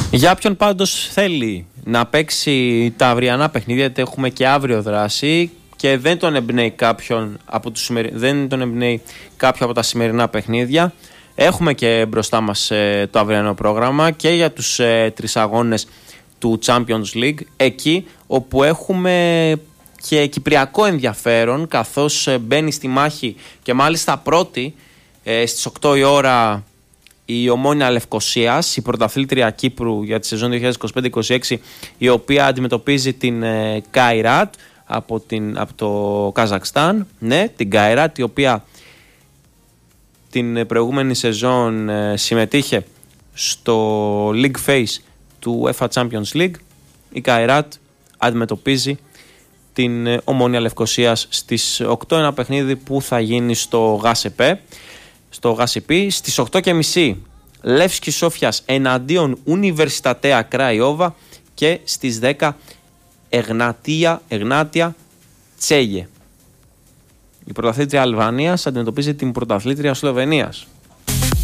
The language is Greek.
Για όποιον πάντως θέλει να παίξει τα αυριανά παιχνίδια, γιατί έχουμε και αύριο δράση και δεν τον εμπνέει κάποιο από τα σημερινά παιχνίδια, έχουμε και μπροστά μας το αυριανό πρόγραμμα και για τους 3 αγώνες του Champions League, εκεί όπου έχουμε και κυπριακό ενδιαφέρον, καθώς μπαίνει στη μάχη και μάλιστα πρώτη στις 8 η ώρα η Ομόνοια Λευκωσίας, η πρωταθλήτρια Κύπρου για τη σεζόν 2025-26, η οποία αντιμετωπίζει την Καϊράτ από το Καζακστάν. Ναι, την Καϊράτ, η οποία την προηγούμενη σεζόν συμμετείχε στο League Phase του UEFA Champions League. Η Καϊράτ αντιμετωπίζει την Ομόνοια Λευκωσίας στις 8, ένα παιχνίδι που θα γίνει στο ΓΑΣΕΠΗ. Στις 8.30 Λεύσκι Σόφιας εναντίον Ουνιβερσιτατέα Κραϊόβα και στις 10 Εγνάτια Τσέγε. Η πρωταθλήτρια Αλβανίας αντιμετωπίζει την πρωταθλήτρια Σλοβενίας.